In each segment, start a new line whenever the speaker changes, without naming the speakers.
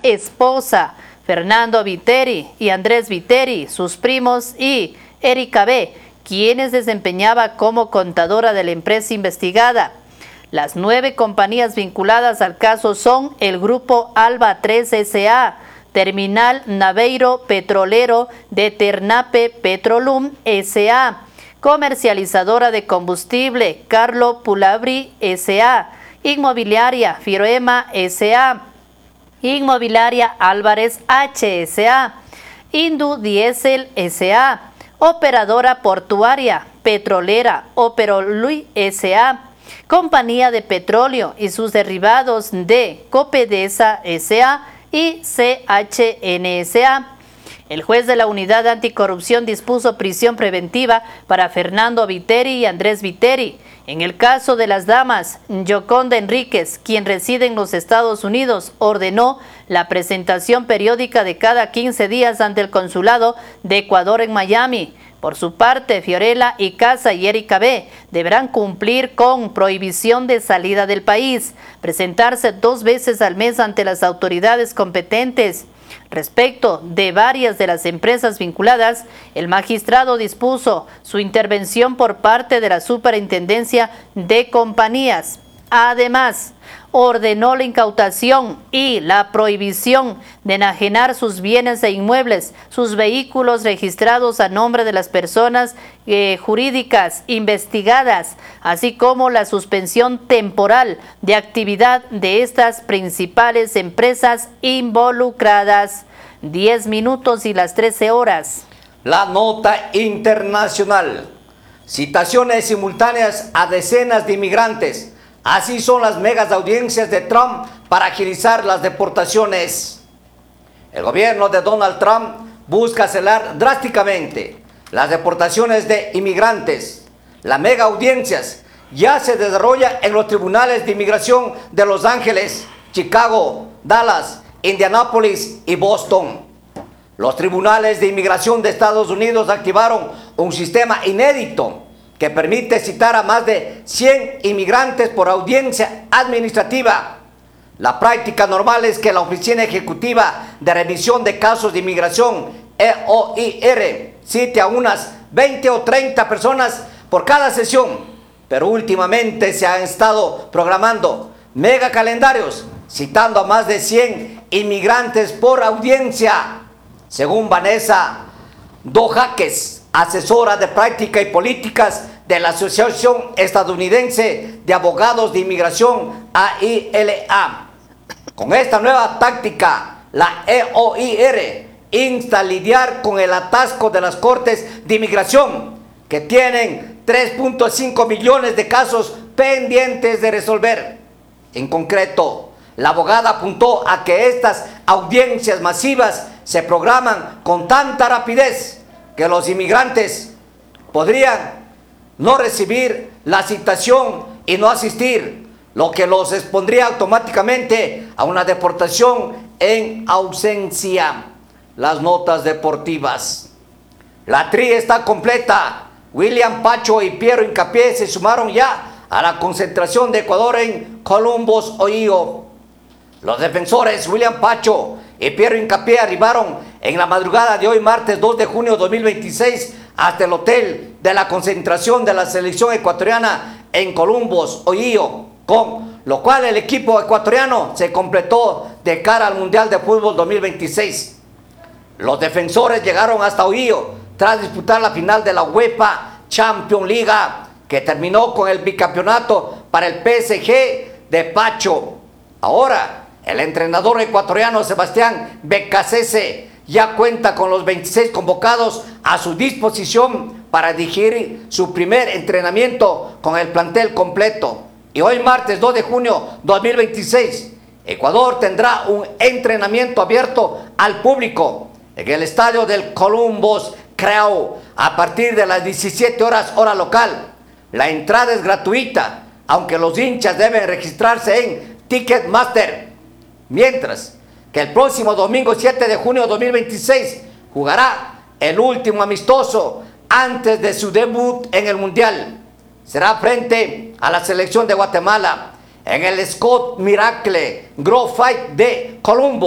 esposa, Fernando Viteri y Andrés Viteri, sus primos, y Erika B., quienes desempeñaba como contadora de la empresa investigada. Las 9 compañías vinculadas al caso son el Grupo Alba 3 S.A., Terminal Naveiro Petrolero de Ternape Petrolum S.A., Comercializadora de Combustible Carlo Pulabri S.A., Inmobiliaria Firoema S.A., Inmobiliaria Álvarez H. S.A., Indu Diesel S.A., Operadora Portuaria Petrolera Operolui S.A., Compañía de Petróleo y sus derivados de Copedesa S.A. y CHNSA. El juez de la Unidad Anticorrupción dispuso prisión preventiva para Fernando Viteri y Andrés Viteri. En el caso de las damas, Yoconda Enríquez, quien reside en los Estados Unidos, ordenó la presentación periódica de cada 15 días ante el Consulado de Ecuador en Miami. Por su parte, Fiorella Icaza y Erika B. deberán cumplir con prohibición de salida del país, presentarse 2 veces al mes ante las autoridades competentes. Respecto de varias de las empresas vinculadas, el magistrado dispuso su intervención por parte de la Superintendencia de Compañías. Además, ordenó la incautación y la prohibición de enajenar sus bienes e inmuebles, sus vehículos registrados a nombre de las personas jurídicas investigadas, así como la suspensión temporal de actividad de estas principales empresas involucradas. 10 minutos y las 13 horas.
La nota internacional. Citaciones simultáneas a decenas de inmigrantes. Así son las megas audiencias de Trump para agilizar las deportaciones. El gobierno de Donald Trump busca acelerar drásticamente las deportaciones de inmigrantes. Las mega audiencias ya se desarrolla en los tribunales de inmigración de Los Ángeles, Chicago, Dallas, Indianápolis y Boston. Los tribunales de inmigración de Estados Unidos activaron un sistema inédito que permite citar a más de 100 inmigrantes por audiencia administrativa. La práctica normal es que la Oficina Ejecutiva de Revisión de Casos de Inmigración, EOIR, cite a unas 20 o 30 personas por cada sesión, pero últimamente se han estado programando mega calendarios, citando a más de 100 inmigrantes por audiencia. Según Vanessa Dojaques, asesora de práctica y políticas de la Asociación Estadounidense de Abogados de Inmigración, AILA. Con esta nueva táctica, la EOIR insta a lidiar con el atasco de las cortes de inmigración, que tienen 3.5 millones de casos pendientes de resolver. En concreto, la abogada apuntó a que estas audiencias masivas se programan con tanta rapidez que los inmigrantes podrían no recibir la citación y no asistir, lo que los expondría automáticamente a una deportación en ausencia. Las notas deportivas. La tri está completa. William Pacho y Piero Hincapié se sumaron ya a la concentración de Ecuador en Columbus, Ohio. Los defensores William Pacho y Piero Hincapié arribaron en la madrugada de hoy, martes 2 de junio de 2026, hasta el hotel de la concentración de la selección ecuatoriana en Columbus, Ohio, con lo cual el equipo ecuatoriano se completó de cara al Mundial de Fútbol 2026. Los defensores llegaron hasta Ohio tras disputar la final de la UEFA Champions League, que terminó con el bicampeonato para el PSG de Pacho. Ahora, el entrenador ecuatoriano Sebastián Becasese ya cuenta con los 26 convocados a su disposición para dirigir su primer entrenamiento con el plantel completo. Y hoy, martes 2 de junio 2026, Ecuador tendrá un entrenamiento abierto al público en el estadio del Columbus Crew a partir de las 17 horas hora local. La entrada es gratuita, aunque los hinchas deben registrarse en Ticketmaster. Mientras que el próximo domingo 7 de junio de 2026 jugará el último amistoso antes de su debut en el Mundial. Será frente a la selección de Guatemala en el Scott Miracle Grove Fight de Columbus.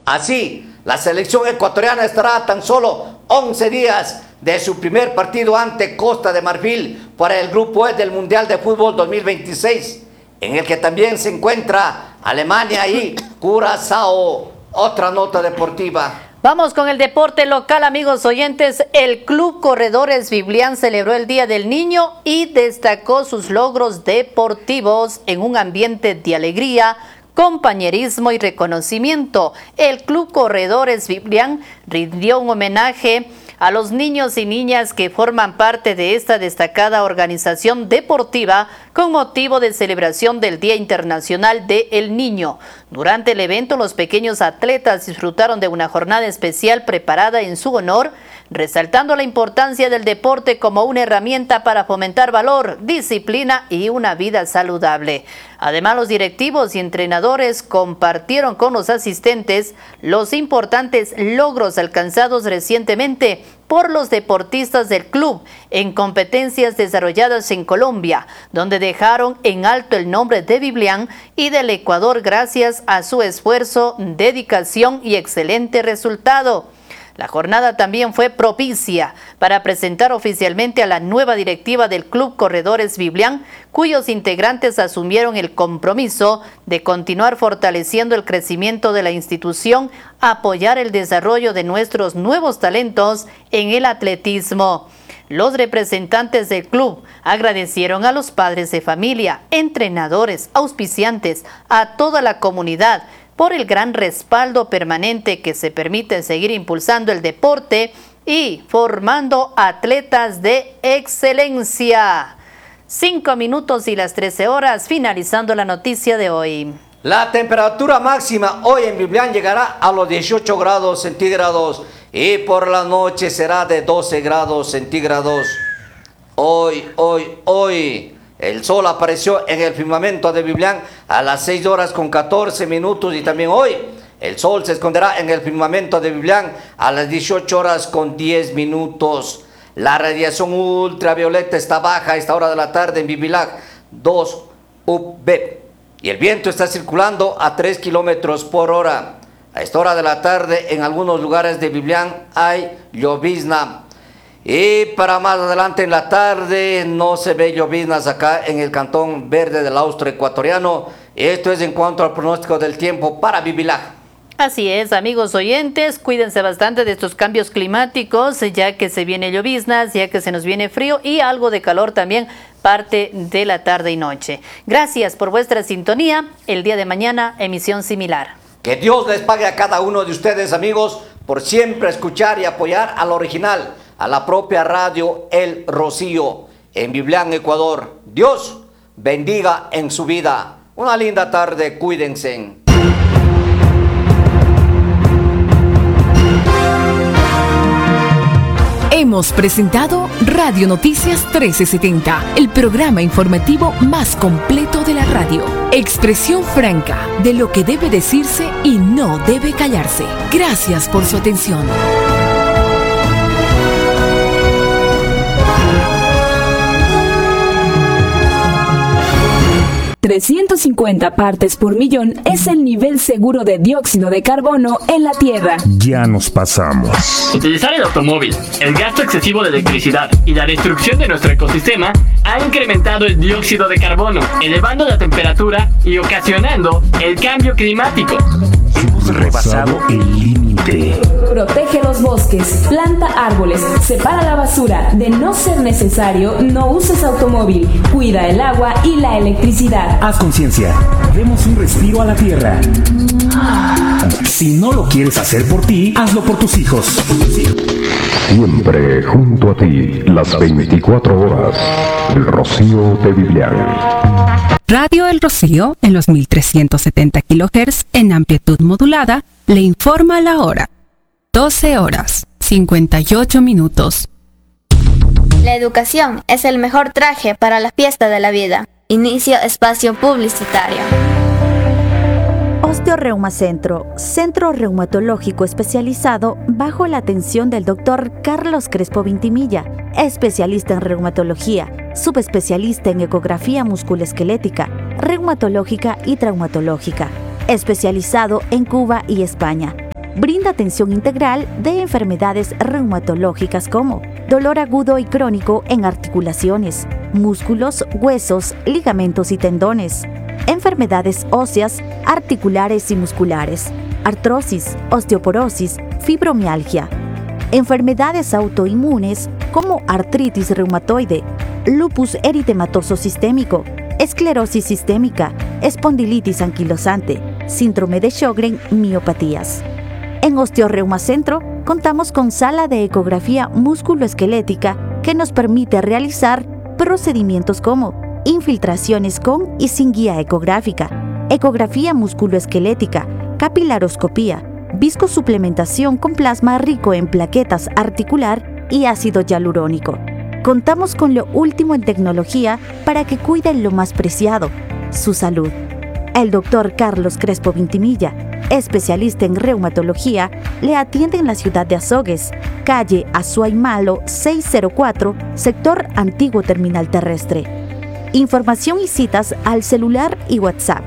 Así, la selección ecuatoriana estará a tan solo 11 días de su primer partido ante Costa de Marfil para el Grupo E del Mundial de Fútbol 2026, en el que también se encuentra Alemania y Curazao. Otra nota deportiva.
Vamos con el deporte local, amigos oyentes. El Club Corredores Biblián celebró el Día del Niño y destacó sus logros deportivos en un ambiente de alegría, compañerismo y reconocimiento. El Club Corredores Biblián rindió un homenaje a los niños y niñas que forman parte de esta destacada organización deportiva con motivo de celebración del Día Internacional del Niño. Durante el evento, los pequeños atletas disfrutaron de una jornada especial preparada en su honor, resaltando la importancia del deporte como una herramienta para fomentar valor, disciplina y una vida saludable. Además, los directivos y entrenadores compartieron con los asistentes los importantes logros alcanzados recientemente por los deportistas del club en competencias desarrolladas en Colombia, donde dejaron en alto el nombre de Biblián y del Ecuador gracias a su esfuerzo, dedicación y excelente resultado. La jornada también fue propicia para presentar oficialmente a la nueva directiva del Club Corredores Biblián, cuyos integrantes asumieron el compromiso de continuar fortaleciendo el crecimiento de la institución, apoyar el desarrollo de nuestros nuevos talentos en el atletismo. Los representantes del club agradecieron a los padres de familia, entrenadores, auspiciantes, a toda la comunidad, por el gran respaldo permanente que se permite seguir impulsando el deporte y formando atletas de excelencia. 5 minutos y las 13 horas, finalizando la noticia de hoy.
La temperatura máxima hoy en Biblián llegará a los 18 grados centígrados y por la noche será de 12 grados centígrados. Hoy. El sol apareció en el firmamento de Biblián a las 6 horas con 14 minutos y también hoy el sol se esconderá en el firmamento de Biblián a las 18 horas con 10 minutos. La radiación ultravioleta está baja a esta hora de la tarde en Biblián 2 UV y el viento está circulando a 3 kilómetros por hora. A esta hora de la tarde en algunos lugares de Biblián hay llovizna. Y para más adelante en la tarde no se ve lloviznas acá en el Cantón Verde del Austro Ecuatoriano. Esto es en cuanto al pronóstico del tiempo para Biblián.
Así es, amigos oyentes, cuídense bastante de estos cambios climáticos, ya que se viene lloviznas, ya que se nos viene frío y algo de calor también parte de la tarde y noche. Gracias por vuestra sintonía. El día de mañana, emisión similar.
Que Dios les pague a cada uno de ustedes, amigos, por siempre escuchar y apoyar al original, a la propia radio El Rocío en Biblián, Ecuador. Dios bendiga en su vida. Una linda tarde, cuídense.
Hemos presentado Radio Noticias 1370, el programa informativo más completo de la radio. Expresión franca de lo que debe decirse y no debe callarse. Gracias por su atención. 350 partes por millón es el nivel seguro de dióxido de carbono en la Tierra.
Ya nos pasamos.
Utilizar el automóvil, el gasto excesivo de electricidad y la destrucción de nuestro ecosistema ha incrementado el dióxido de carbono, elevando la temperatura y ocasionando el cambio climático.
Hemos rebasado el límite.
Protege los bosques, planta árboles, separa la basura. De no ser necesario, no uses automóvil. Cuida el agua y la electricidad.
Haz conciencia. Demos un respiro a la tierra. Si no lo quieres hacer por ti, hazlo por tus hijos.
Siempre junto a ti, las 24 horas. El Rocío de Biblián.
Radio El Rocío, en los 1370 kHz, en amplitud modulada, le informa la hora. 12 horas, 58 minutos.
La educación es el mejor traje para la fiesta de la vida. Inicio espacio publicitario.
Osteoreuma Centro, centro reumatológico especializado bajo la atención del Dr. Carlos Crespo Vintimilla, especialista en reumatología, subespecialista en ecografía musculoesquelética, reumatológica y traumatológica, especializado en Cuba y España. brinda atención integral de enfermedades reumatológicas como dolor agudo y crónico en articulaciones, músculos, huesos, ligamentos y tendones, enfermedades óseas, articulares y musculares, artrosis, osteoporosis, fibromialgia, enfermedades autoinmunes como artritis reumatoide, lupus eritematoso sistémico, esclerosis sistémica, espondilitis anquilosante, síndrome de Sjögren, miopatías. En Osteoreuma Centro contamos con sala de ecografía musculoesquelética que nos permite realizar procedimientos como infiltraciones con y sin guía ecográfica, ecografía musculoesquelética, capilaroscopía, viscosuplementación con plasma rico en plaquetas articular y ácido hialurónico. Contamos con lo último en tecnología para que cuiden lo más preciado, su salud. El Dr. Carlos Crespo Vintimilla, especialista en reumatología, le atiende en la ciudad de Azogues, calle Azuay Malo 604, sector Antiguo Terminal Terrestre. Información y citas al celular y WhatsApp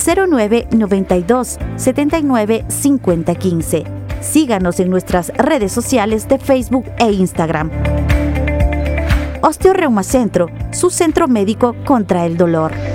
0992 79 50 15. Síganos en nuestras redes sociales de Facebook e Instagram. Osteoreuma Centro, su centro médico contra el dolor.